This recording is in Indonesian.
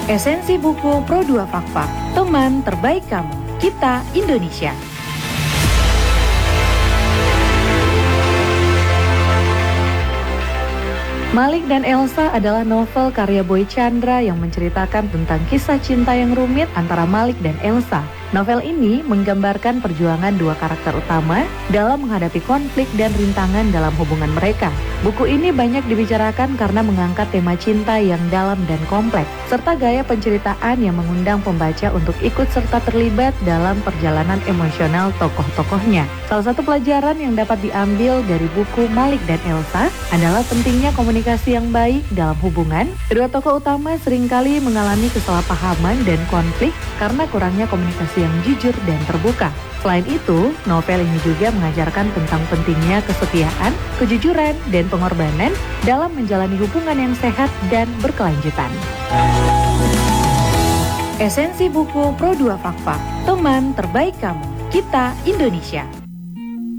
Esensi buku Pro2 Fakfak, teman terbaik kamu, kita Indonesia. Malik dan Elsa adalah novel karya Boy Chandra yang menceritakan tentang kisah cinta yang rumit antara Malik dan Elsa. Novel ini menggambarkan perjuangan dua karakter utama dalam menghadapi konflik dan rintangan dalam hubungan mereka. Buku ini banyak dibicarakan karena mengangkat tema cinta yang dalam dan kompleks, serta gaya penceritaan yang mengundang pembaca untuk ikut serta terlibat dalam perjalanan emosional tokoh-tokohnya. Salah satu pelajaran yang dapat diambil dari buku Malik dan Elsa adalah pentingnya komunikasi yang baik dalam hubungan. Kedua tokoh utama seringkali mengalami kesalahpahaman dan konflik karena kurangnya komunikasi yang jujur dan terbuka. Selain itu, novel ini juga mengajarkan tentang pentingnya kesetiaan, kejujuran, dan pengorbanan dalam menjalani hubungan yang sehat dan berkelanjutan. Esensi buku Pro2 Fakfak, teman terbaik kamu, kita Indonesia.